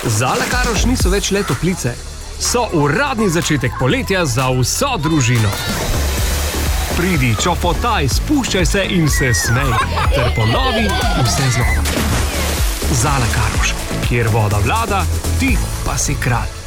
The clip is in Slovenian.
Zale Karoš niso več le toplice, so uradni začetek poletja za vso družino. Pridi, čopotaj, spuščaj se in se smej, ter ponovi vse znova. Zale Karoš, kjer voda vlada, ti pa si kralj.